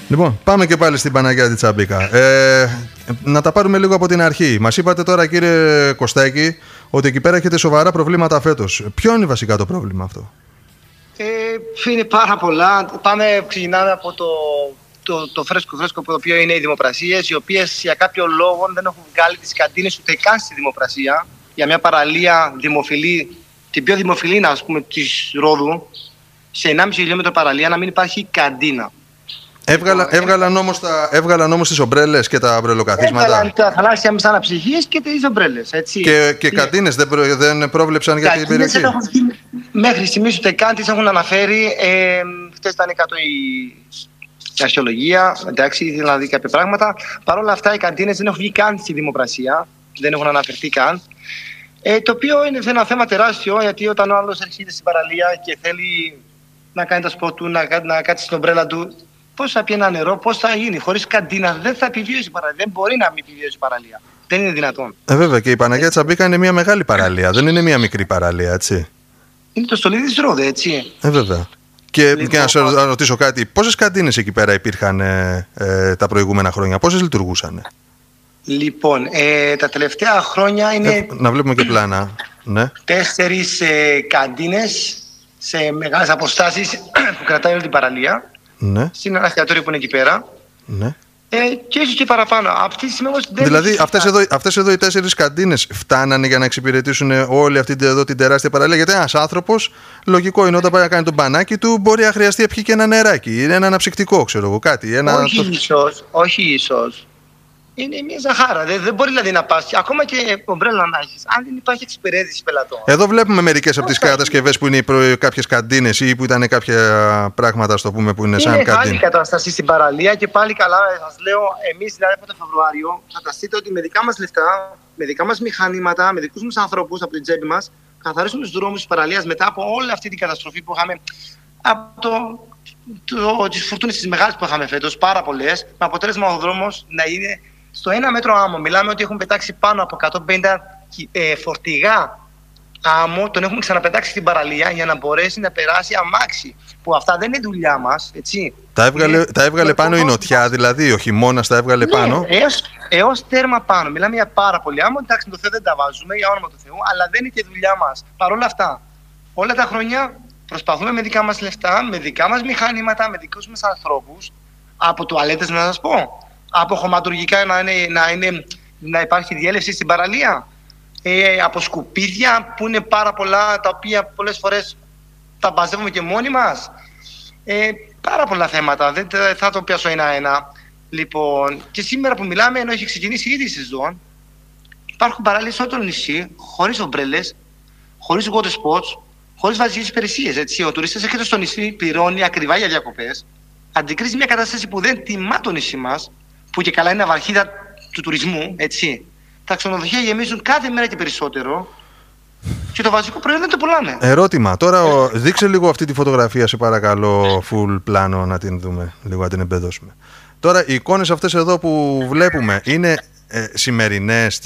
Λοιπόν, πάμε και πάλι στην Παναγιά τη Τσαμπίκα. Να τα πάρουμε λίγο από την αρχή. Μας είπατε τώρα, κύριε Κωστάκη, ότι εκεί πέρα έχετε σοβαρά προβλήματα φέτος. Ποιο είναι βασικά το πρόβλημα αυτό? Είναι πάρα πολλά. Ξεκινάμε από το φρέσκο το οποίο είναι οι δημοπρασίες, οι οποίες για κάποιο λόγο δεν έχουν βγάλει τις καντίνες ούτε καν στη δημοπρασία για μια παραλία δημοφιλή, την πιο δημοφιλή, ας πούμε, της Ρόδου, σε 1,5 χιλιόμετρο παραλία να μην υπάρχει καντίνα. Έβγαλαν όμως τις ομπρέλες και τα ομπρελοκαθίσματα. Έβγαλαν τα θαλάσσια μέσα αναψυχίες και τις ομπρέλες, έτσι. Και καντίνες δεν πρόβλεψαν για την περιοχή? Μέχρι στιγμής ούτε καν τις έχουν αναφέρει. Χτες ήταν κάτω η αρχαιολογία, εντάξει, ήθελα να δει κάποια πράγματα. Παρ' όλα αυτά οι καντίνες δεν έχουν βγει καν στη δημοπρασία, δεν έχουν αναφερθεί καν. Το οποίο είναι ένα θέμα τεράστιο, γιατί όταν ο άλλος έρχεται στην παραλία και θέλει να κάνει τα σπορ του, να κάτσει στην ομπρέλα του, πώς θα πει ένα νερό, πώς θα γίνει? Χωρίς καντίνα δεν θα επιβιώσει η παραλία. Δεν μπορεί να μην επιβιώσει η παραλία. Δεν είναι δυνατόν. Βέβαια, και η Παναγιά Τσαμπίκα είναι μια μεγάλη παραλία, δεν είναι μια μικρή παραλία, έτσι. Είναι το στολίδι της Ρόδου, έτσι. Βέβαια. Και να σας ρωτήσω κάτι, πόσες καντίνες εκεί πέρα υπήρχαν τα προηγούμενα χρόνια, πόσες λειτουργούσαν? Λοιπόν, τα τελευταία χρόνια είναι... να βλέπουμε και πλάνα. Ναι. 4 καντίνες σε μεγάλες αποστάσεις που κρατάει όλη την παραλία. Ναι. Στην ένα εστιατόριο που είναι εκεί πέρα. Ναι. Και ίσως και παραπάνω. Δηλαδή αυτές εδώ οι 4 καντίνες φτάνανε για να εξυπηρετήσουν όλη αυτή εδώ την τεράστια παραλία? Γιατί ένας άνθρωπος, λογικό είναι, όταν πάει να κάνει τον μπανάκι του, μπορεί να χρειαστεί να πιει και ένα νεράκι, ένα αναψυκτικό, ξέρω εγώ, κάτι. Όχι ίσως. Είναι μια ζαχάρα. Δεν μπορεί δηλαδή να πας. Ακόμα και ομπρέλα να έχεις. Αν δεν υπάρχει εξυπηρέτηση πελατών. Εδώ βλέπουμε μερικές από τις κατασκευές που είναι κάποιες καντίνες ή που ήταν κάποια πράγματα, στο πούμε, που είναι σαν καντίνα. Είναι μεγάλη κατάσταση στην παραλία και πάλι καλά. Σας λέω, εμείς δηλαδή από τον Φεβρουάριο φανταστείτε ότι με δικά μας λεφτά, με δικά μας μηχανήματα, με δικούς μας ανθρώπους από την τσέπη μας, καθαρίσουμε τους δρόμους της παραλίας μετά από όλη αυτή την καταστροφή που είχαμε. Από τις φουρτούνες τις μεγάλες που είχαμε φέτος, πάρα πολλές, με αποτέλεσμα ο δρόμος να είναι στο 1 μέτρο άμμο. Μιλάμε ότι έχουν πετάξει πάνω από 150 φορτηγά άμμο, τον έχουμε ξαναπετάξει στην παραλία για να μπορέσει να περάσει αμάξι. Που αυτά δεν είναι δουλειά μας, έτσι. Τα έβγαλε πάνω η νοτιά, δηλαδή ο χειμώνας τα έβγαλε πάνω. Έως τέρμα πάνω. Μιλάμε για πάρα πολύ άμμο. Εντάξει, το Θεό δεν τα βάζουμε, για όνομα του Θεού, αλλά δεν είναι και δουλειά μας. Παρ' όλα αυτά, όλα τα χρόνια προσπαθούμε με δικά μας λεφτά, με δικά μας μηχανήματα, με δικούς μας ανθρώπους, από τουαλέτες να σας πω. Από χωματουργικά να υπάρχει διέλευση στην παραλία, από σκουπίδια που είναι πάρα πολλά, τα οποία πολλές φορές τα μπαζεύουμε και μόνοι μας. Πάρα πολλά θέματα, δεν θα το πιάσω ένα-ένα. Λοιπόν, και σήμερα που μιλάμε, ενώ έχει ξεκινήσει ήδη η σεζόν, υπάρχουν παραλίες σε όλο το νησί, χωρίς ομπρέλες, χωρίς water sports, χωρίς βασικές υπηρεσίες. Ο τουρίστας έρχεται στο νησί, πληρώνει ακριβά για διακοπές, αντικρίζει μια κατάσταση που δεν τιμά το νησί μας, που και καλά είναι ναυαρχίδα του τουρισμού, έτσι. Τα ξενοδοχεία γεμίζουν κάθε μέρα και περισσότερο και το βασικό προϊόν δεν το πουλάνε. Ερώτημα, τώρα δείξε λίγο αυτή τη φωτογραφία, σε παρακαλώ, full πλάνο, να την δούμε, λίγο να την εμπεδώσουμε. Τώρα οι εικόνες αυτές εδώ που βλέπουμε είναι σημερινές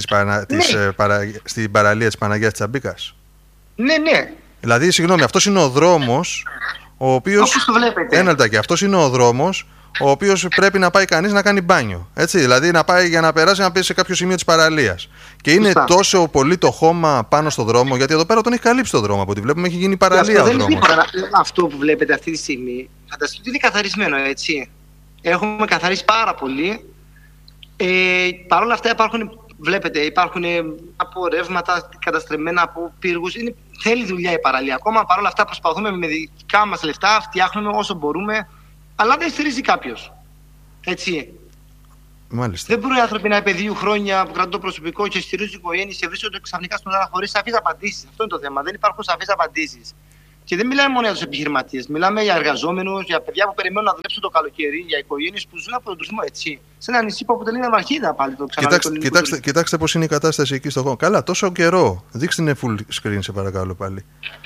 στην παραλία της Παναγιάς Τσαμπίκας? Ναι, ναι. Δηλαδή, συγγνώμη, αυτός είναι ο δρόμος ο οποίος... Όπως το βλέπετε. Ένα λεπτάκι, αυτός είναι ο δρόμος ο οποίος πρέπει να πάει κανείς να κάνει μπάνιο. Έτσι, δηλαδή να πάει για να περάσει, να πει σε κάποιο σημείο της παραλίας. Και είναι τόσο πολύ το χώμα πάνω στο δρόμο, γιατί εδώ πέρα τον έχει καλύψει το δρόμο. Από ό,τι βλέπουμε έχει γίνει παραλία ο δρόμος. Αυτό που βλέπετε αυτή τη στιγμή, φανταστείτε ότι είναι καθαρισμένο, έτσι. Έχουμε καθαρίσει πάρα πολύ. Παρ' όλα αυτά υπάρχουν απορρεύματα καταστρεμμένα από πύργους. Θέλει δουλειά η παραλία. Ακόμα παρ' όλα αυτά προσπαθούμε με δικά μας λεφτά, φτιάχνουμε όσο μπορούμε. Αλλά δεν στηρίζει κάποιος. Έτσι. Μάλιστα. Δεν μπορεί οι άνθρωποι να είναι 2 χρόνια που κρατούν το προσωπικό και στηρίζουν οικογένειες και βρίσκονται ξαφνικά στον αέρα χωρίς σαφείς απαντήσεις. Αυτό είναι το θέμα. Δεν υπάρχουν σαφείς απαντήσεις. Και δεν μιλάμε μόνο για τους επιχειρηματίες. Μιλάμε για εργαζόμενους, για παιδιά που περιμένουν να δουλέψουν το καλοκαίρι, για οικογένειες που ζουν από τον τουρισμό. Έτσι. Σε ένα νησί που αποτελεί ναυαρχίδα πάλι το ξαναλέω. Κοιτάξτε πώς είναι η κατάσταση εκεί στο χώρο. Καλά, τόσο καιρό. Δείξτε την full screen, σε παρακαλώ πάλι.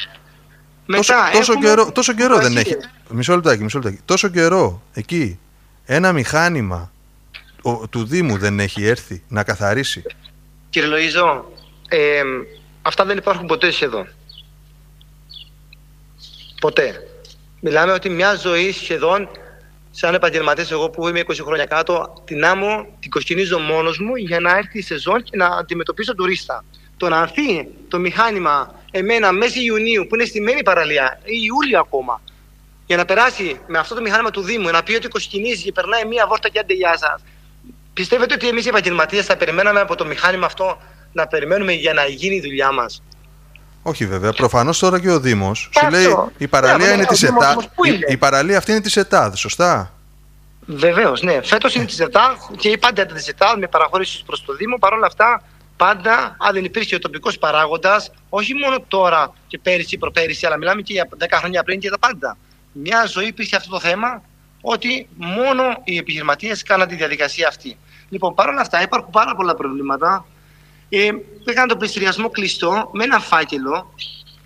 Τόσο καιρό δεν έχει. Μισό λεπτάκι. Τόσο καιρό εκεί ένα μηχάνημα του Δήμου δεν έχει έρθει να καθαρίσει? Κύριε Λοΐζο, αυτά δεν υπάρχουν ποτέ σχεδόν. Ποτέ. Μιλάμε ότι μια ζωή σχεδόν σαν επαγγελματίας, εγώ που είμαι 20 χρόνια κάτω, την άμμο την κοσκινίζω μόνος μου για να έρθει η σεζόν και να αντιμετωπίσω τουρίστα. Το να έρθει το μηχάνημα εμένα μέση Ιουνίου που είναι στημένη παραλία ή Ιούλιο ακόμα, για να περάσει με αυτό το μηχάνημα του Δήμου, να πει ότι κοσκινίζει και περνάει μία βόρτα και άντε γεια σας. Πιστεύετε ότι εμείς οι επαγγελματίες θα περιμέναμε από το μηχάνημα αυτό να περιμένουμε για να γίνει η δουλειά μας? Όχι βέβαια. Προφανώς τώρα και ο Δήμος σου λέει η παραλία είναι της ΕΤΑΔ. Η παραλία αυτή είναι της ΕΤΑΔ, σωστά? Βεβαίως, ναι. Φέτος είναι της ΕΤΑΔ και πάντα ήταν της ΕΤΑΔ με παραχώρηση προς το Δήμο. Παρ' όλα αυτά, πάντα, αν δεν υπήρχε ο τοπικός παράγοντας, όχι μόνο τώρα και πέρυσι, προπέρυσι, αλλά μιλάμε και για 10 χρόνια πριν και τα πάντα. Μια ζωή υπήρχε αυτό το θέμα, ότι μόνο οι επιχειρηματίες κάναν τη διαδικασία αυτή. Λοιπόν, παρ' όλα αυτά, υπάρχουν πάρα πολλά προβλήματα. Έκανα τον πληστηριασμό κλειστό με ένα φάκελο,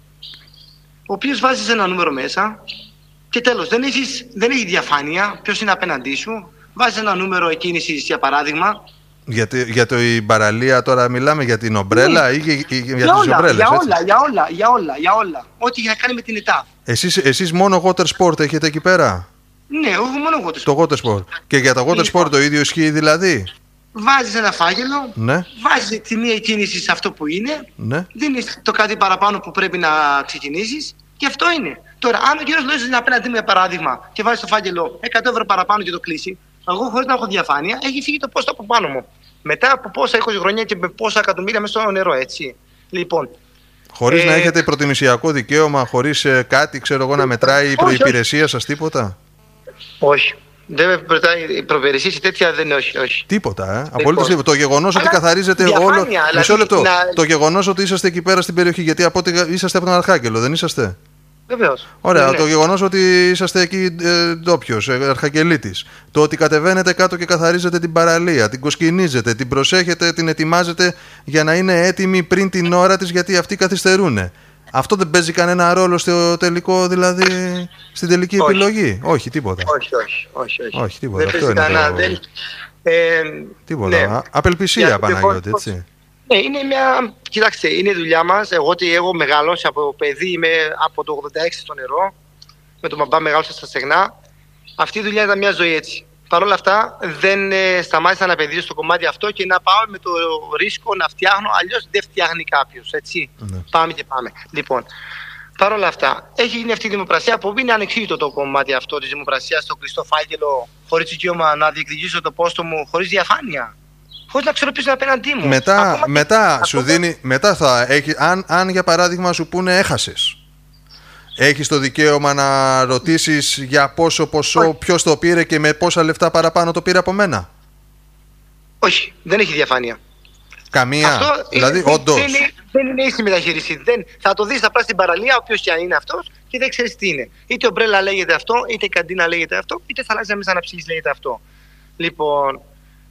ο οποίος βάζεις ένα νούμερο μέσα και τέλος, δεν έχει διαφάνεια ποιος είναι απέναντί σου. Βάζεις ένα νούμερο εκκίνησης, για παράδειγμα. Για την παραλία τώρα μιλάμε, για την ομπρέλα ή για τις ομπρέλες? Για όλα. Ό,τι για να κάνει με την ΕΤΑΔ. Εσείς μόνο water sport έχετε εκεί πέρα? Ναι, όχι μόνο water sport. Το water sport. Και για το water sport το ίδιο ισχύει δηλαδή? Βάζεις ένα φάκελο, ναι. Βάζεις τη μία κίνηση σε αυτό που είναι, ναι. Δίνεις το κάτι παραπάνω που πρέπει να ξεκινήσεις και αυτό είναι. Τώρα, αν ο κύριος Λόιζος είναι απέναντί με παράδειγμα και βάζει το φάκελο 100 ευρώ παραπάνω και το κλείσει, εγώ χωρίς να έχω διαφάνεια, έχει φύγει το πόστο από πάνω μου. Μετά από πόσα 20 χρόνια και με πόσα εκατομμύρια μέσα στο νερό, έτσι. Λοιπόν. Χωρίς να έχετε προτιμησιακό δικαίωμα, χωρίς κάτι, ξέρω εγώ, να μετράει η προϋπηρεσία σας, τίποτα? Όχι. Δεν με προτάει προπηρεσίες ή τέτοια, δεν είναι, όχι. Τίποτα, απολύτως τίποτα. Το γεγονός ότι καθαρίζετε όλο. Μισό λεπτό. Το γεγονός ότι είσαστε εκεί πέρα στην περιοχή, γιατί από ό,τι είσαστε από τον Αρχάγγελο, δεν είσαστε? Βεβαίως. Ωραία, το γεγονός ότι είσαστε εκεί ντόπιος, Αρχαγγελίτης. Το ότι κατεβαίνετε κάτω και καθαρίζετε την παραλία, την κοσκινίζετε, την προσέχετε, την ετοιμάζετε για να είναι έτοιμη πριν την ώρα της, γιατί αυτοί καθυστερούν. Αυτό δεν παίζει κανένα ρόλο στο τελικό, δηλαδή στην τελική επιλογή? Όχι, τίποτα. Όχι, τίποτα. Δεν παίζει κανένα. Τίποτα. Ναι. Απελπισία, Παναγιώτη, έτσι. Ναι, είναι μια. Κοιτάξτε, είναι η δουλειά μας. Εγώ μεγάλωσα από παιδί, είμαι από το 86 στο νερό. Με τον μπαμπά μεγάλωσα στα στεγνά. Αυτή η δουλειά ήταν μια ζωή έτσι. Παρ' όλα αυτά, δεν σταμάτησα να επενδύσω στο κομμάτι αυτό και να πάω με το ρίσκο να φτιάχνω. Αλλιώς δεν φτιάχνει κάποιος. Έτσι. Ναι. Πάμε και πάμε. Λοιπόν, παρ' όλα αυτά, έχει γίνει αυτή η δημοπρασία που είναι ανεξήγητο το κομμάτι αυτό της δημοπρασίας στο κλειστό φάκελο, χωρίς δικαίωμα να διεκδικήσω το πόστο μου, χωρίς διαφάνεια. Χωρίς να ξέρω ποιος είναι απέναντί μου. Μετά θα έχει, αν για παράδειγμα σου πούνε έχασες, έχεις το δικαίωμα να ρωτήσεις για πόσο ποσό, ποιος το πήρε και με πόσα λεφτά παραπάνω το πήρε από μένα? Όχι, δεν έχει διαφάνεια. Καμία? Αυτό δηλαδή, όντως. Δεν είναι ίση μεταχείριση. Θα το δεις απλά στην παραλία, όποιος και αν είναι αυτός, και δεν ξέρεις τι είναι. Είτε ομπρέλα λέγεται αυτό, είτε καντίνα λέγεται αυτό, είτε θαλάσσια μέσα αναψυχής λέγεται αυτό. Λοιπόν.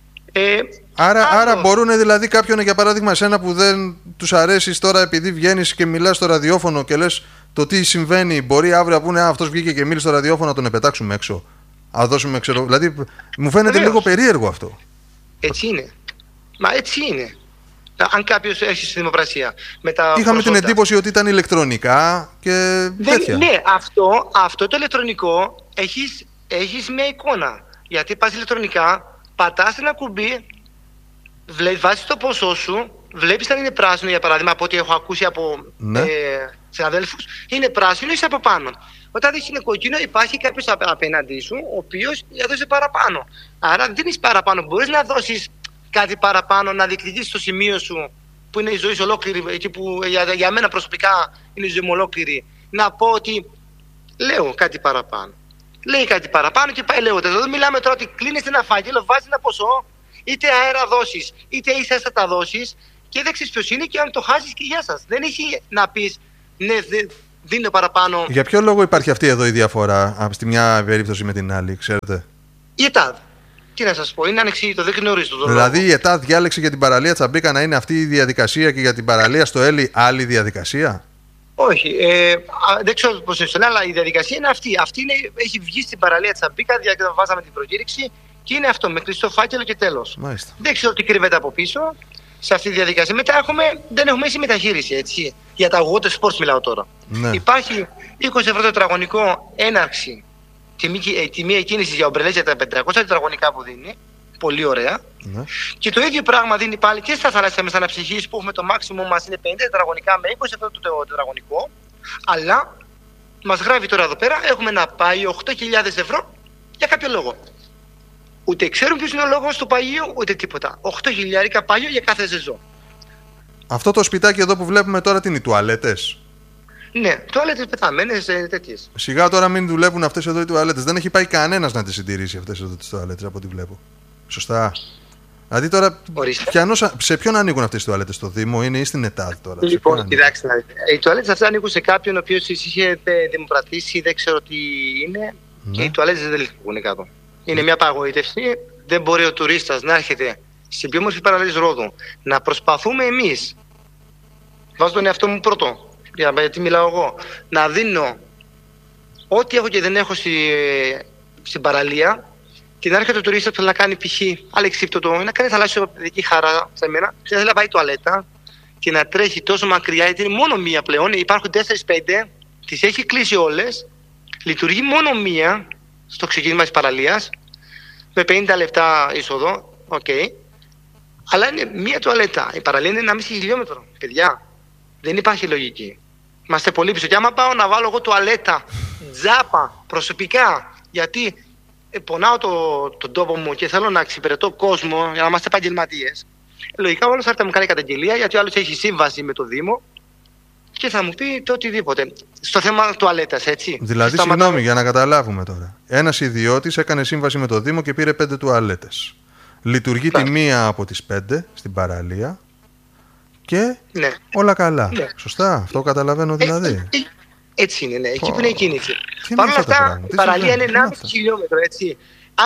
Άρα μπορούν δηλαδή κάποιον, για παράδειγμα εσένα που δεν τους αρέσει τώρα, επειδή βγαίνεις και μιλάς στο ραδιόφωνο και λες το τι συμβαίνει, μπορεί αύριο να πούνε αυτός βγήκε και μίλησε στο ραδιόφωνο, να τον επετάξουμε έξω. Δώσουμε, ξέρω, δηλαδή μου φαίνεται λίγο περίεργο αυτό. Έτσι είναι. Μα έτσι είναι. Αν κάποιος έχει στη δημοπρασία. Είχαμε την εντύπωση ότι ήταν ηλεκτρονικά και τέτοια. Ναι, αυτό το ηλεκτρονικό έχεις μια εικόνα. Γιατί πας ηλεκτρονικά, πατάς ένα κουμπί, βάζεις το ποσό σου, βλέπεις αν είναι πράσινο, για παράδειγμα, από ό,τι έχω ακούσει από συναδέλφους, είναι πράσινο, είσαι από πάνω. Όταν δεις είναι κόκκινο, υπάρχει κάποιος απέναντί σου, ο οποίος έδωσε παραπάνω. Άρα δεν δίνεις παραπάνω. Μπορείς να δώσεις κάτι παραπάνω, να διεκδικήσεις το σημείο σου, που είναι η ζωή σου ολόκληρη, εκεί που για μένα προσωπικά είναι η ζωή μου ολόκληρη. Να πω ότι λέω κάτι παραπάνω. Λέει κάτι παραπάνω και πάει λέγοντας. Εδώ μιλάμε τώρα ότι κλείνεις ένα φάκελο, βάζεις ένα ποσό, είτε αέρα δώσεις, είτε ίσα τα δώσεις και δεν ξέρεις ποιος είναι, και αν το χάσεις και γεια σας. Δεν έχει να πεις ναι, δίνω παραπάνω. Για ποιο λόγο υπάρχει αυτή εδώ η διαφορά από τη μια περίπτωση με την άλλη, ξέρετε? Η ΕΤΑΔ. Τι να σας πω, είναι ανεξήγητο, δεν γνωρίζω το λόγο. Δηλαδή η ΕΤΑΔ διάλεξε για την παραλία Τσαμπίκα να είναι αυτή η διαδικασία και για την παραλία στο Έλλη άλλη διαδικασία? Όχι, δεν ξέρω πώς είναι, αλλά η διαδικασία είναι αυτή. Αυτή έχει βγει στην παραλία Τσαμπίκα, βάζαμε την προκήρυξη και είναι αυτό, με κλειστό φάκελο και τέλος. Μάλιστα. Δεν ξέρω τι κρύβεται από πίσω σε αυτή τη διαδικασία. Μετά δεν έχουμε ίση μεταχείριση, έτσι. Για τα water sports μιλάω τώρα. Ναι. Υπάρχει 20 ευρώ τετραγωνικό έναρξη τιμή εκκίνησης για ομπρελές για τα 500 τετραγωνικά που δίνει. Πολύ ωραία. Ναι. Και το ίδιο πράγμα δίνει πάλι και στα θαλάσσια μεσαναψυχής που έχουμε το maximum μας είναι 50 τετραγωνικά με 20 αυτό το τετραγωνικό. Αλλά μας γράφει τώρα εδώ πέρα έχουμε να πάει 8.000 ευρώ για κάποιο λόγο. Ούτε ξέρουν ποιος είναι ο λόγος του παγίου ούτε τίποτα. 8.000 παγίο για κάθε ζεζό. Αυτό το σπιτάκι εδώ που βλέπουμε τώρα τι είναι οι τουαλέτες? Ναι, τουαλέτες πεθαμένες τέτοιες. Σιγά τώρα μην δουλεύουν αυτές εδώ οι τουαλέτες. Δεν έχει πάει κανένας να τις συντηρήσει αυτές εδώ τις τουαλέτες από ό,τι βλέπω. Σωστά. Δηλαδή τώρα, σε ποιον ανήκουν αυτές οι τουαλέτες, στο Δήμο είναι ή στην ΕΤΑΔ τώρα? Λοιπόν, κοιτάξτε, οι τουαλέτες αυτές ανήκουν σε κάποιον ο οποίος είχε δημοπρατήσει, δεν ξέρω τι είναι. Ναι. Και οι τουαλέτες δεν λειτουργούν κάτω. Είναι μια απαγοήτευση. Δεν μπορεί ο τουρίστας να έρχεται στην πιο όμορφη παραλία Ρόδου να προσπαθούμε εμείς. Βάζω τον εαυτό μου πρώτο, γιατί μιλάω εγώ. Να δίνω ό,τι έχω και δεν έχω στην παραλία. Και να έρχεται ο τουρίστας που θέλει να κάνει π.χ. αλεξίπτωτο, να κάνει θαλάσσιο παιδική χαρά σε μένα, και θέλει να πάει τουαλέτα και να τρέχει τόσο μακριά, γιατί είναι μόνο μία πλέον. Υπάρχουν 4-5, τις έχει κλείσει όλες, λειτουργεί μόνο μία στο ξεκίνημα της παραλίας, με 50 λεπτά είσοδο, okay. Αλλά είναι μία τουαλέτα. Η παραλία είναι 1,5 χιλιόμετρο. Παιδιά, δεν υπάρχει λογική. Είμαστε πολύ πίσω. Και άμα πάω να βάλω εγώ τουαλέτα, τζάπα, προσωπικά, γιατί πονάω τον τόπο μου και θέλω να εξυπηρετώ κόσμο για να είμαστε επαγγελματίες. Λογικά όλος θα έρθει να μου κάνει καταγγελία, γιατί ο άλλος έχει σύμβαση με το Δήμο και θα μου πει το οτιδήποτε. Στο θέμα τουαλέτας, έτσι. Δηλαδή, συγγνώμη, για να καταλάβουμε τώρα. Ένας ιδιώτης έκανε σύμβαση με το Δήμο και πήρε 5 τουαλέτες. Λειτουργεί τη μία από τις 5 στην παραλία και ναι. Όλα καλά. Ναι. Σωστά, αυτό καταλαβαίνω δηλαδή. Έτσι είναι, ναι. Εκεί που είναι η κίνηση. Παρ' όλα αυτά, η παραλία είναι 1,5 χιλιόμετρο, έτσι.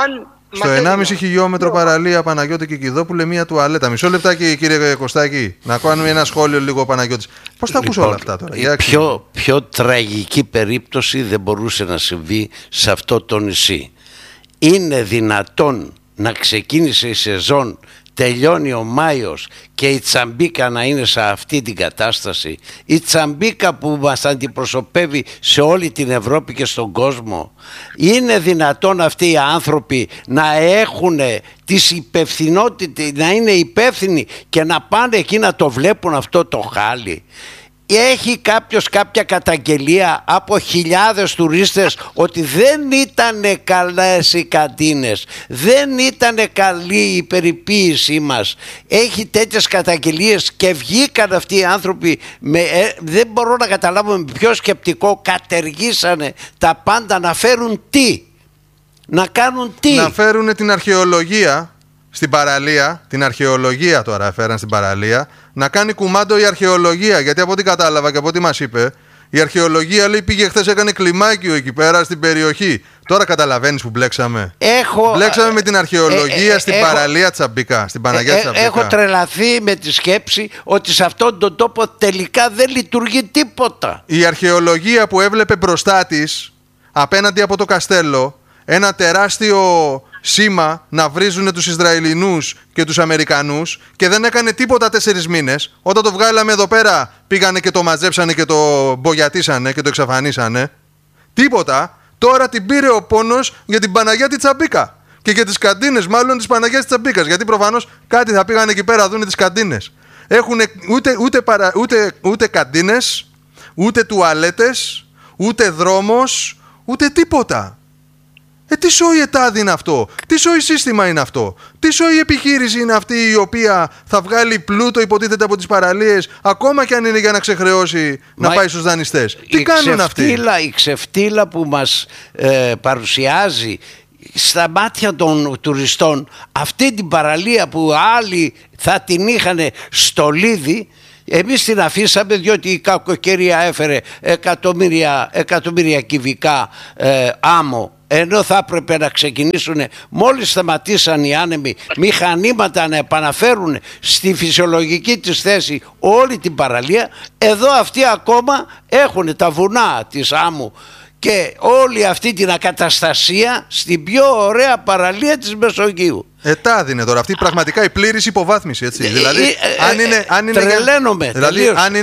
Στο 1,5 χιλιόμετρο παραλία, Παναγιώτη Κικιδόπουλε, μία τουαλέτα. Μισό λεπτάκι, κύριε Κωστάκη, να κάνουμε ένα σχόλιο λίγο, Παναγιώτης. Πώς τα ακούς όλα αυτά τώρα? Η πιο τραγική περίπτωση δεν μπορούσε να συμβεί σε αυτό το νησί. Είναι δυνατόν να ξεκίνησε η σεζόν, τελειώνει ο Μάιος και η Τσαμπίκα να είναι σε αυτή την κατάσταση? Η Τσαμπίκα που μας αντιπροσωπεύει σε όλη την Ευρώπη και στον κόσμο. Είναι δυνατόν αυτοί οι άνθρωποι να έχουν τις υπευθυνότητες, να είναι υπεύθυνοι και να πάνε εκεί να το βλέπουν αυτό το χάλι? Έχει κάποιος κάποια καταγγελία από χιλιάδες τουρίστες ότι δεν ήταν καλές οι καντίνες, δεν ήταν καλή η περιποίησή μας? Έχει τέτοιες καταγγελίες και βγήκαν αυτοί οι άνθρωποι δεν μπορώ να καταλάβω με ποιο σκεπτικό κατεργήσανε τα πάντα. Να φέρουν τι? Να κάνουν τι? Να φέρουν την αρχαιολογία στην παραλία. Την αρχαιολογία τώρα έφεραν στην παραλία. Να κάνει κουμάντο η αρχαιολογία. Γιατί από ό,τι κατάλαβα και από ό,τι μας είπε, η αρχαιολογία λέει πήγε χθες, έκανε κλιμάκιο εκεί πέρα στην περιοχή. Τώρα καταλαβαίνεις που μπλέξαμε? Μπλέξαμε με την αρχαιολογία στην παραλία Τσαμπίκα, στην Παναγιά Τσαμπίκα. Έχω τρελαθεί με τη σκέψη ότι σε αυτόν τον τόπο τελικά δεν λειτουργεί τίποτα. Η αρχαιολογία που έβλεπε μπροστά της, απέναντι από το καστέλο, ένα τεράστιο σήμα να βρίζουν τους Ισραηλινούς και τους Αμερικανούς, και δεν έκανε τίποτα 4 μήνες. Όταν το βγάλαμε εδώ πέρα πήγανε και το μαζέψανε και το μπογιατίσανε και το εξαφανίσανε. Τίποτα. Τώρα την πήρε ο πόνος για την Παναγιά τη Τσαμπίκα και για τις καντίνες μάλλον της Παναγιάς της Τσαμπίκας, γιατί προφανώς κάτι θα πήγανε εκεί πέρα, δούνε τις καντίνες. Έχουν ούτε καντίνες, ούτε τουαλέτες, ούτε δρόμος, ούτε τίποτα. Τι σοϊ ΕΤΑΔ είναι αυτό? Τι σοϊ σύστημα είναι αυτό? Τι σοϊ επιχείρηση είναι αυτή η οποία θα βγάλει πλούτο υποτίθεται από τις παραλίες, ακόμα και αν είναι για να ξεχρεώσει να πάει στους δανειστές? Τι κάνουν αυτοί? Η ξεφτύλα που μας παρουσιάζει στα μάτια των τουριστών αυτή την παραλία που άλλοι θα την είχαν στολίδι, εμείς την αφήσαμε διότι η κακοκαιρία έφερε εκατομμύρια κυβικά άμμο, ενώ θα έπρεπε να ξεκινήσουν μόλις σταματήσαν οι άνεμοι μηχανήματα να επαναφέρουν στη φυσιολογική της θέση όλη την παραλία. Εδώ αυτοί ακόμα έχουν τα βουνά της άμμου και όλη αυτή την ακαταστασία στην πιο ωραία παραλία της Μεσογείου. ΕΤΑΔ είναι τώρα αυτή πραγματικά η πλήρης υποβάθμιση, έτσι. Δηλαδή,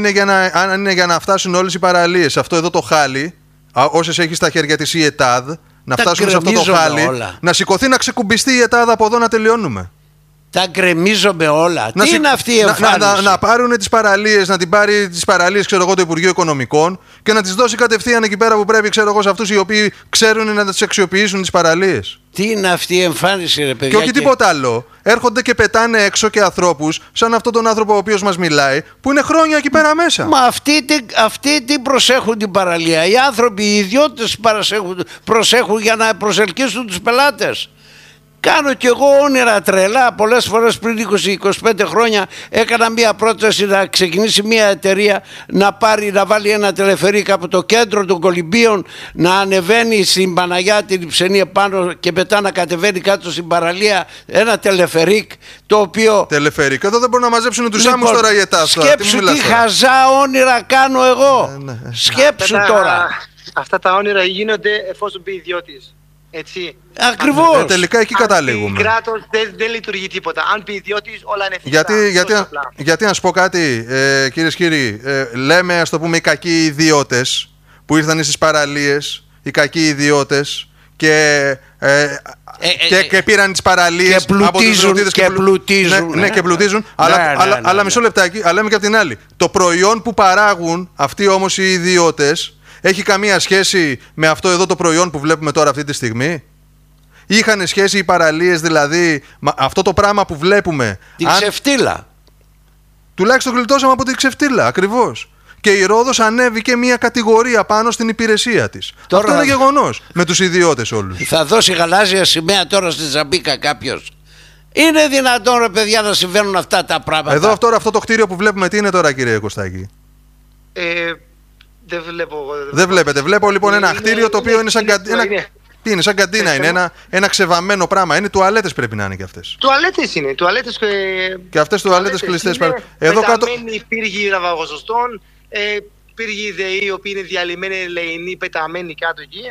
αν είναι για να φτάσουν όλες οι παραλίες αυτό εδώ το χάλι, όσες έχει στα χέρια της η ΕΤΑΔ, να φτάσουμε σε αυτό το χάλι, όλα. να σηκωθεί να ξεκουμπιστεί η ΕΤΑΔ από εδώ να τελειώνουμε. Τα γκρεμίζομαι όλα. Τι είναι αυτή η εμφάνιση? Να πάρουν τις παραλίες, να την πάρει τις παραλίες, ξέρω εγώ, το Υπουργείο Οικονομικών και να τις δώσει κατευθείαν εκεί πέρα που πρέπει, ξέρω εγώ, σε αυτούς οι οποίοι ξέρουν να τις αξιοποιήσουν τις παραλίες. Τι είναι αυτή η εμφάνιση, ρε παιδιά? Και όχι τίποτα άλλο. Έρχονται και πετάνε έξω και ανθρώπους, σαν αυτόν τον άνθρωπο ο οποίος μας μιλάει, που είναι χρόνια εκεί πέρα μέσα. Μα αυτοί τι προσέχουν την παραλία? Οι άνθρωποι, οι ιδιώτες προσέχουν για να προσελκύσουν τους πελάτες. Κάνω κι εγώ όνειρα τρελά. Πολλές φορές πριν 20-25 χρόνια έκανα μία πρόταση να ξεκινήσει μία εταιρεία να βάλει ένα τελεφερίκ από το κέντρο των Κολυμπίων, να ανεβαίνει στην Παναγιά την Ιψενή επάνω και μετά να κατεβαίνει κάτω στην παραλία. Ένα τελεφερίκ το οποίο... Τελεφερίκ, εδώ δεν μπορούν να μαζέψουν τους άμμους τώρα η ΕΤΑΔ. Σκέψου τι χαζά όνειρα κάνω εγώ. Σκέψου τώρα. Αυτά τα όνειρα γίνονται εφόσον πει ιδιώτης. Έτσι. Ακριβώς. Τελικά εκεί καταλήγουμε. Κράτος δεν λειτουργεί τίποτα. Αν πει ιδιώτης, όλα είναι εφικτά. Γιατί να σου πω κάτι, κυρίες και κύριοι, λέμε, ας το πούμε, οι κακοί ιδιώτες που ήρθαν στις παραλίες, οι κακοί ιδιώτες και πήραν τις παραλίες από τους ιδιώτες και πλουτίζουν. Ναι, και πλουτίζουν. Αλλά μισό λεπτάκι, αλλά λέμε και από την άλλη. Το προϊόν που παράγουν αυτοί όμως οι ιδιώτες έχει καμία σχέση με αυτό εδώ το προϊόν που βλέπουμε τώρα αυτή τη στιγμή? Είχαν σχέση οι παραλίες, δηλαδή, αυτό το πράγμα που βλέπουμε? Την ξεφτύλα. Τουλάχιστον γλιτώσαμε από την ξεφτύλα, ακριβώς. Και η Ρόδος ανέβηκε μια κατηγορία πάνω στην υπηρεσία της. Τώρα αυτό είναι γεγονός με τους ιδιώτες όλους. Θα δώσει γαλάζια σημαία τώρα στη Τσαμπίκα κάποιος? Είναι δυνατόν, ρε παιδιά, να συμβαίνουν αυτά τα πράγματα? Εδώ αυτό το κτίριο που βλέπουμε, τι είναι τώρα, κύριε Κωστάκη? Δεν βλέπω. Δεν βλέπετε. Βλέπω λοιπόν ένα κτίριο το οποίο είναι σαν καντίνα. Τι είναι, σαν καντίνα είναι, ένα ξεβαμμένο πράγμα. Είναι τουαλέτες, πρέπει να είναι και αυτές. Τουαλέτες είναι. Και αυτές τουαλέτες κλειστές. Εδώ κάτω. Πύργοι ραβαγοζωστών, πύργοι ΔΕΗ, οι οποίοι είναι διαλυμένοι, λεϊνοί, πεταμένοι κάτω εκεί.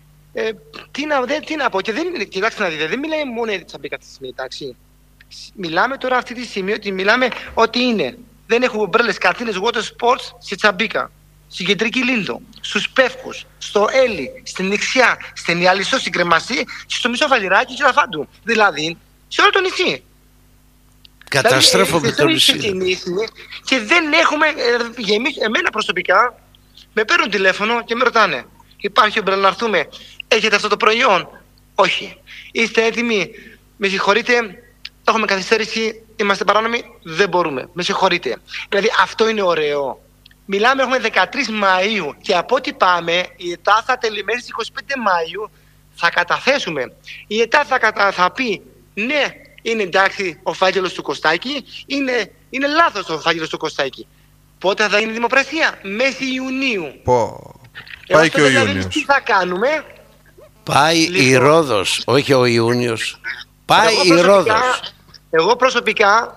Τι να πω. Και κοιτάξτε να δείτε, δεν μιλάει μόνο για τη Τσαμπίκα αυτή τη στιγμή, εντάξει. Μιλάμε τώρα αυτή τη στιγμή ότι είναι. Δεν έχουμε ομπρέλες, κατίνες, water sports στη Τσαμπίκα. Στην Κεντρική Λίνδο, στους Πεύκους, στο Έλλη, στην Νηξιά, στην Ιαλισσό, στην Κρεμαστή και στο Μισό Φαλιράκι και Λαφάντου. Δηλαδή, σε όλο το νησί. Καταστρέφουμε το νησί. Και δεν έχουμε, εμένα προσωπικά, με παίρνουν τηλέφωνο και με ρωτάνε, υπάρχει όμπρελα να έρθουμε, έχετε αυτό το προϊόν? Όχι. Είστε έτοιμοι? Με συγχωρείτε, έχουμε καθυστέρηση, είμαστε παράνομοι, δεν μπορούμε. Με συγχωρείτε. Δηλαδή αυτό είναι ωραίο. Μιλάμε, έχουμε 13 Μαΐου και από ό,τι πάμε η ΕΤΑ θα τελειώσει στις 25 Μαΐου, θα καταθέσουμε. Η ΕΤΑ θα πει ναι, είναι εντάξει ο φάκελος του Κωστάκη, είναι λάθος ο φάκελος του Κωστάκη. Πότε θα γίνει δημοπρασία? Μέση Ιουνίου. Πάει και ο Ιούνιος. Τι θα κάνουμε? Πάει η Ρόδος, όχι ο Ιούνιος. Πάει η Ρόδος. Εγώ προσωπικά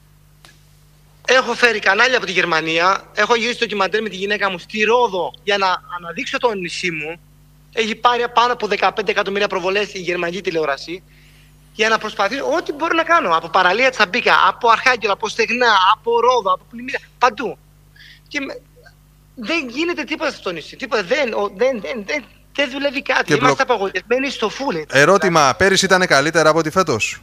έχω φέρει κανάλια από τη Γερμανία, έχω γυρίσει το ντοκιμαντέρ με τη γυναίκα μου στη Ρόδο για να αναδείξω το νησί μου. Έχει πάρει πάνω από 15 εκατομμύρια προβολές η γερμανική τηλεόραση για να προσπαθήσω ό,τι μπορώ να κάνω. Από παραλία Τσαμπίκα, από Αρχάγγελο, από Στεγνά, από Ρόδο, από Πλημμύρα, παντού. Και δεν γίνεται τίποτα στο νησί. Τίποτα, δεν δουλεύει κάτι. Είμαστε απογοητευμένοι στο φούλε. Ερώτημα, πέρυσι ήταν καλύτερα από ό,τι φέτος?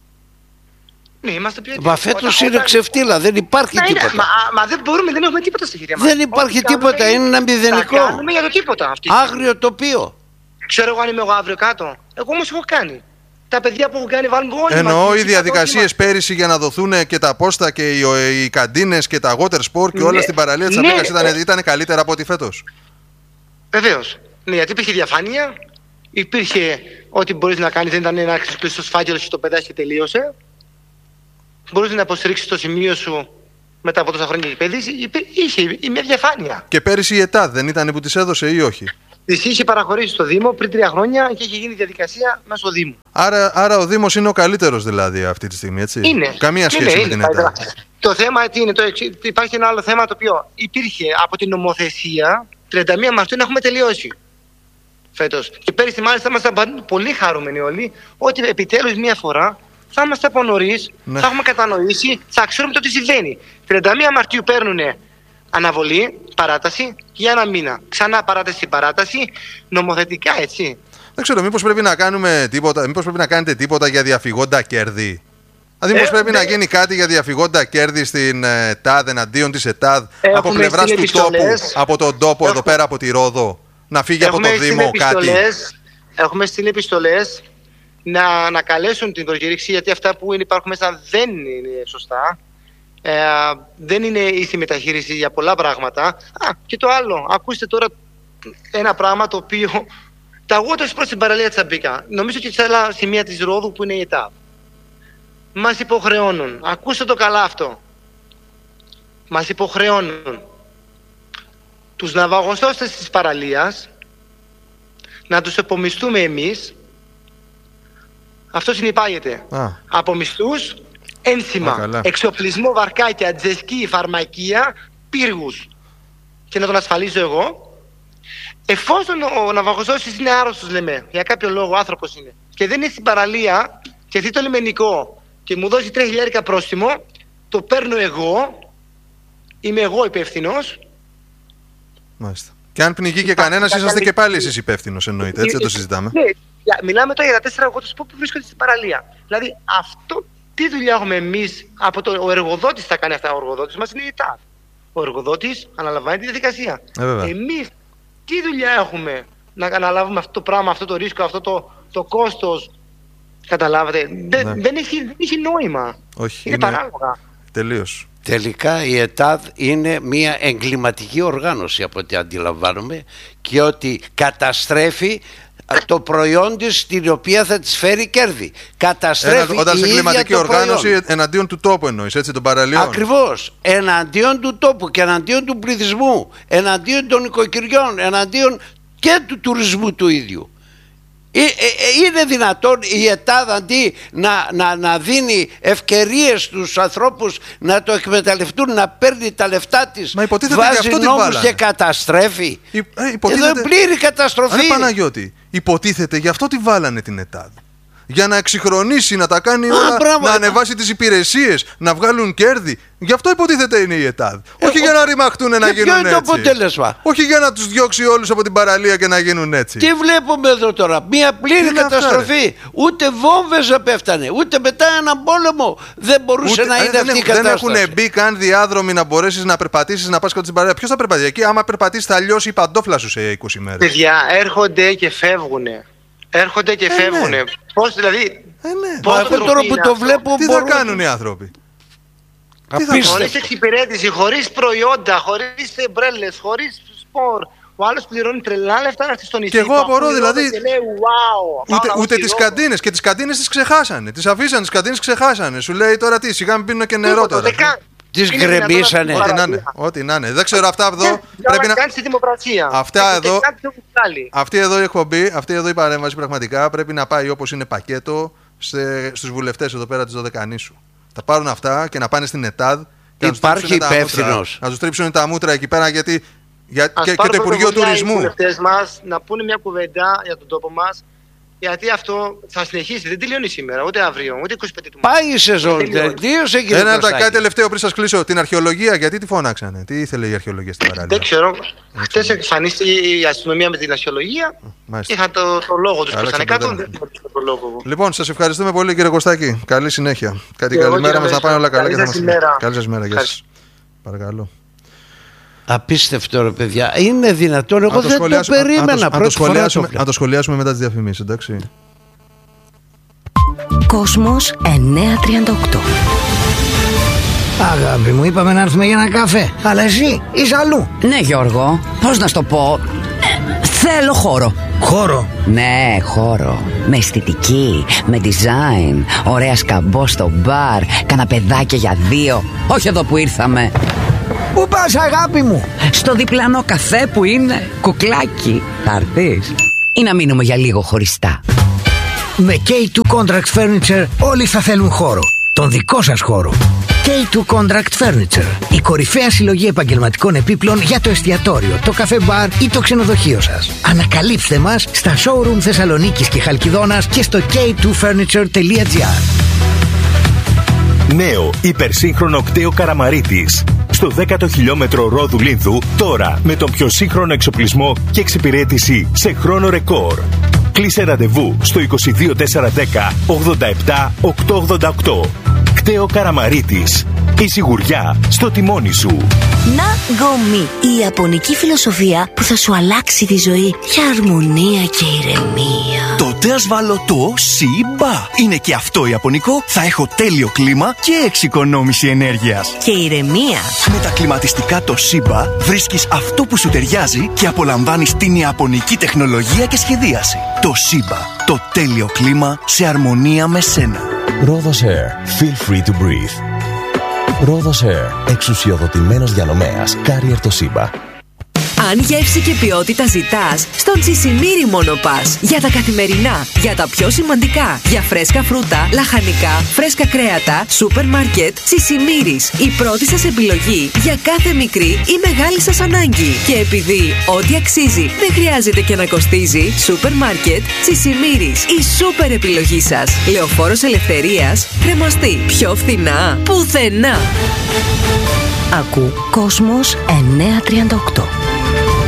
Ναι, είμαστε πιο Μα φέτος είναι ξεφτύλα, δεν υπάρχει τίποτα. Μα δεν μπορούμε, δεν έχουμε τίποτα στη χέρια μας. Δεν υπάρχει τίποτα, είναι ένα μηδενικό. Θα κάνουμε για το τίποτα αυτή. Άγριο τοπίο. Ξέρω εγώ αν είμαι εγώ αύριο κάτω. Εγώ όμως έχω κάνει. Τα παιδιά που έχουν κάνει βάλουν όλοι. Εννοώ οι διαδικασίες πέρυσι για να δοθούν και τα πόστα και οι καντίνες και τα water sport και όλα στην παραλία της Τσαμπίκας ήταν καλύτερα από ό,τι φέτος? Βεβαίως. Ναι, γιατί υπήρχε διαφάνεια, υπήρχε ό,τι μπορείς να κάνεις, δεν ήταν ένα κλειστό φάκελο και το πετάς και τελείωσε. Μπορούσε να υποστηρίξεις το σημείο σου μετά από τόσα χρόνια εκπαίδευση. Είχε μια διαφάνεια. Και πέρυσι η ΕΤΑΔ δεν ήταν που της έδωσε ή όχι? Της είχε παραχωρήσει στο Δήμο πριν 3 χρόνια και είχε γίνει διαδικασία μέσω Δήμου. Άρα ο Δήμος είναι ο καλύτερος δηλαδή αυτή τη στιγμή, έτσι? Είναι. Καμία σχέση με την ΕΤΑΔ. Το θέμα τι είναι, υπάρχει ένα άλλο θέμα το οποίο υπήρχε από την νομοθεσία 31 Μαρτίου να έχουμε τελειώσει φέτος. Και πέρυσι μάλιστα ήμασταν πολύ χαρούμενοι όλοι ότι επιτέλους μια φορά θα είμαστε από νωρίς, θα έχουμε κατανοήσει, θα ξέρουμε το τι συμβαίνει. 31 Μαρτίου παίρνουν αναβολή, παράταση για 1 μήνα. Ξανά παράταση, νομοθετικά, έτσι. Δεν ξέρω, μήπως πρέπει να κάνουμε τίποτα, μήπως πρέπει να κάνετε τίποτα για διαφυγόντα κέρδη. Δηλαδή, μήπως πρέπει να γίνει κάτι για διαφυγόντα κέρδη στην ΕΤΑΔ, εναντίον της ΕΤΑΔ, από πλευράς του τόπου, από τον τόπο εδώ πέρα, από τη Ρόδο, να φύγει από το Δήμο κάτι. Έχουμε στείλει επιστολές να καλέσουν την προκήρυξη, γιατί αυτά που υπάρχουν μέσα δεν είναι σωστά. Δεν είναι ίση μεταχείριση για πολλά πράγματα. Και το άλλο, ακούστε τώρα ένα πράγμα το οποίο τα αγώτες προς την παραλία Τσαμπίκα, νομίζω και σε άλλα σημεία της Ρόδου που είναι η ΕΤΑΔ, μας υποχρεώνουν, ακούστε το καλά αυτό, μας υποχρεώνουν τους ναυαγοσώστες της παραλίας να τους επομισθούμε εμείς. Αυτό συνυπάγεται από μισθούς, ένσημα, εξοπλισμό, βαρκάκια, τζεσκί, φαρμακεία, πύργους, και να τον ασφαλίζω εγώ. Εφόσον ο ναυαγοσώστης είναι άρρωστος, λέμε, για κάποιο λόγο άνθρωπος είναι, και δεν είναι στην παραλία και δει το λιμενικό και μου δώσει 3.000 πρόστιμο, το παίρνω εγώ, είμαι εγώ υπεύθυνος. Μάλιστα. Και αν πνιγεί και κανένας, είσαστε και πάλι εσείς υπεύθυνος, εννοείται, έτσι, δεν το συζητάμε. Ναι, μιλάμε τώρα για τα 4 αγώτες που βρίσκονται στην παραλία. Δηλαδή, αυτό τι δουλειά έχουμε εμείς, ο εργοδότης θα κάνει αυτά, ο εργοδότης μας είναι η ΕΤΑΔ. Ο εργοδότης αναλαμβάνει τη διαδικασία. Εμείς τι δουλειά έχουμε να αναλάβουμε αυτό το πράγμα, αυτό το ρίσκο, αυτό το κόστος? Καταλάβατε, δεν έχει νόημα. Όχι, είναι παράλογα. Τελείως. Τελικά η ΕΤΑΔ είναι μια εγκληματική οργάνωση από ό,τι αντιλαμβάνομαι, και ότι καταστρέφει το προϊόν της, την οποία θα της φέρει κέρδη. Καταστρέφει όταν σε εγκληματική οργάνωση προϊόν. Εναντίον του τόπου εννοείς, έτσι, των παραλίων. Ακριβώς. Εναντίον του τόπου και εναντίον του πληθυσμού, εναντίον των οικοκυριών, εναντίον και του τουρισμού του ίδιου. Είναι δυνατόν η ΕΤΑΔ, αντί να δίνει ευκαιρίες στους ανθρώπους να το εκμεταλλευτούν, να παίρνει τα λεφτά της, βάζει νόμους και καταστρέφει? Εδώ είναι πλήρη καταστροφή. Παναγιώτη, υποτίθεται γι' αυτό τη βάλανε την ΕΤΑΔ. Για να εξυγχρονίσει, να τα κάνει όλα, να ανεβάσει τις υπηρεσίες, να βγάλουν κέρδη. Γι' αυτό υποτίθεται είναι η ΕΤΑΔ. Όχι για να ρημαχτούν να γίνουν έτσι. Ποιο είναι το αποτέλεσμα? Όχι για να τους διώξει όλους από την παραλία και να γίνουν έτσι. Τι βλέπουμε εδώ τώρα? Μια πλήρη καταστροφή. Ούτε βόμβες δεν πέφτανε, ούτε μετά έναν πόλεμο δεν μπορούσε να είναι αυτή η κατάσταση. Δεν έχουν μπει καν διάδρομοι να μπορέσεις να περπατήσεις, να πας κάτω στην παραλία. Ποιος θα περπατήσει εκεί? Άμα περπατήσεις θα λιώσει η παντόφλα σου σε 20 μέρες. Παιδιά, έρχονται και φεύγουνε. Έρχονται και φεύγουνε. Ναι. Πώς δηλαδή? Αυτό τώρα που το βλέπω. Τι θα κάνουν οι άνθρωποι? Χωρίς εξυπηρέτηση, χωρίς προϊόντα, χωρίς εμπρέλες, χωρίς σπορ. Ο άλλος πληρώνει τρελά λεφτά να έρθει στο νησί. Και εγώ απορώ δηλαδή. Και λέει, wow, ούτε τις καντίνες. Και τις καντίνες τις ξεχάσανε. Τις αφήσανε, τις καντίνες ξεχάσανε. Σου λέει τώρα τι, σιγά μην πίνω και νερό τώρα. Τις γκρεμίσανε. Ό,τι να είναι. Δεν ξέρω, αυτά εδώ πρέπει να κάνει τη δημοκρατία. Αυτή εδώ η εκπομπή, αυτή εδώ η παρέμβαση πραγματικά πρέπει να πάει όπως είναι πακέτο στους βουλευτές εδώ πέρα της Δωδεκανήσου. Θα πάρουν αυτά και να πάνε στην ΕΤΑΔ και υπάρχει υπεύθυνος. να τους τρίψουν τα μούτρα εκεί πέρα, γιατί και το Υπουργείο Τουρισμού. Οι βουλευτές μας να πούνε μια κουβέντα για τον τόπο μας. Γιατί αυτό θα συνεχίσει, δεν τελειώνει σήμερα, ούτε αύριο, ούτε 25 του Πάει η σεζόν, τελείωσε, κύριε Κωστάκη. Κάτι τελευταίο πριν σας κλείσω. Την αρχαιολογία, γιατί τη φώναξανε? Τι ήθελε η αρχαιολογία στην παραλία? Δεν ξέρω. Χτες εμφανίστηκε η αστυνομία με την αρχαιολογία. Είχαν το λόγο τους. Λοιπόν, σας ευχαριστούμε πολύ, κύριε Κωστάκη. Καλή συνέχεια. Κάτι καλημέρα μας, να πάνε όλα καλά. Καλή σας μέρα. Γεια σας. Παρακαλώ. Απίστευτο, ρε παιδιά. Είναι δυνατόν? Εγώ δεν το περίμενα. Να το σχολιάσουμε μετά τις διαφημίσεις, εντάξει. Κόσμος 938. Αγάπη μου, είπαμε να έρθουμε για ένα καφέ. Αλλά εσύ είσαι αλλού. Ναι, Γιώργο, πώς να σου το πω? Θέλω χώρο. Χώρο? Ναι, χώρο. Με αισθητική, με design. Ωραία σκαμπό στο μπαρ. Καναπεδάκια για 2. Όχι εδώ που ήρθαμε. Πού πας, αγάπη μου? Στο διπλανό καφέ που είναι κουκλάκι. Θα έρθεις ή να μείνουμε για λίγο χωριστά? Με K2 Contract Furniture όλοι θα θέλουν χώρο. Τον δικό σας χώρο. K2 Contract Furniture. Η κορυφαία συλλογή επαγγελματικών επίπλων για το εστιατόριο, το καφέ μπαρ ή το ξενοδοχείο σας. Ανακαλύψτε μας στα showroom Θεσσαλονίκης και Χαλκιδόνας και στο k2furniture.gr. Νέο υπερσύγχρονο κτέο Καραμαρίτης. Στο 10ο χιλιόμετρο Ρόδου Λίνθου, τώρα με τον πιο σύγχρονο εξοπλισμό και εξυπηρέτηση σε χρόνο ρεκόρ. Κλείσε ραντεβού στο 22410 87 888. Κταίο Καραμαρίτης. Η σιγουριά στο τιμόνι σου. Ναγκομι, η ιαπωνική φιλοσοφία που θα σου αλλάξει τη ζωή για αρμονία και ηρεμία. Τότε ας βάλω το Σιμπα. Είναι και αυτό ιαπωνικό, θα έχω τέλειο κλίμα και εξοικονόμηση ενέργειας. Και ηρεμία. Με τα κλιματιστικά το Σιμπα βρίσκεις αυτό που σου ταιριάζει και απολαμβάνεις την ιαπωνική τεχνολογία και σχεδίαση. Το Σιμπα, το τέλειο κλίμα σε αρμονία με σένα. Rhodos Air. Feel free to breathe. Rhodos Air. Εξουσιοδοτημένος διανομέας. Carrier Toshiba. Αν γεύση και ποιότητα ζητάς, στον Τσισιμίρι μόνο πας. Για τα καθημερινά, για τα πιο σημαντικά, για φρέσκα φρούτα, λαχανικά, φρέσκα κρέατα, σούπερ μάρκετ, Τσισιμίρις. Η πρώτη σας επιλογή για κάθε μικρή ή μεγάλη σας ανάγκη. Και επειδή ό,τι αξίζει δεν χρειάζεται και να κοστίζει, σούπερ μάρκετ, Τσισιμίρις. Η σούπερ επιλογή σας. Λεωφόρος Ελευθερίας, Κρεμαστή. Πιο φθηνά, πουθενά. Ακού Κόσμος 938.